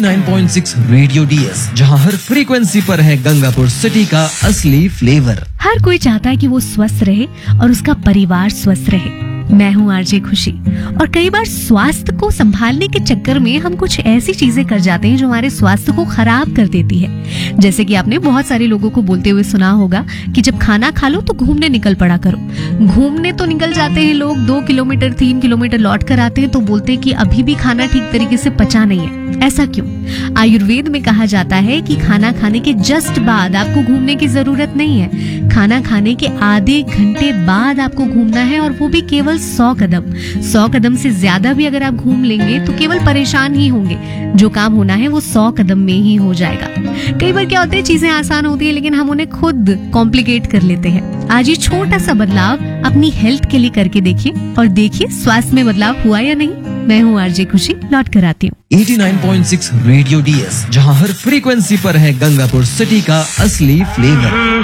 89.6 radio DS, जहां हर frequency पर है गंगापुर सिटी का असली फ्लेवर। हर कोई चाहता है कि वो स्वस्थ रहे और उसका परिवार स्वस्थ रहे। मैं हूँ आरजे खुशी, और कई बार स्वास्थ्य को संभालने के चक्कर में हम कुछ ऐसी चीजें कर जाते हैं जो हमारे स्वास्थ्य को खराब कर देती है। जैसे कि आपने बहुत सारे लोगों को बोलते हुए सुना होगा कि जब खाना खा लो तो घूमने निकल पड़ा करो। घूमने तो निकल जाते हैं लोग, 2 किलोमीटर 3 किलोमीटर लौट कर आते हैं तो बोलते हैं कि अभी भी खाना ठीक तरीके से पचा नहीं है। ऐसा क्यों? आयुर्वेद में कहा जाता है कि खाना खाने के जस्ट बाद आपको घूमने की जरूरत नहीं है। खाना खाने के आधे घंटे बाद आपको घूमना है, और वो भी केवल 100 कदम। 100 कदम से ज्यादा भी अगर आप घूम लेंगे तो केवल परेशान ही होंगे। जो काम होना है वो 100 कदम में ही हो जाएगा। कई बार क्या होता है, चीजें आसान होती है लेकिन हम उन्हें खुद कॉम्प्लिकेट कर लेते हैं। आज ये छोटा सा बदलाव अपनी हेल्थ के लिए करके देखिए, और देखिए स्वास्थ्य में बदलाव हुआ या नहीं। मैं हूँ आरजे खुशी, लौट कर आती हूँ। 89.6 रेडियो डीएस, जहां हर फ्रीक्वेंसी पर है गंगापुर सिटी का असली फ्लेवर।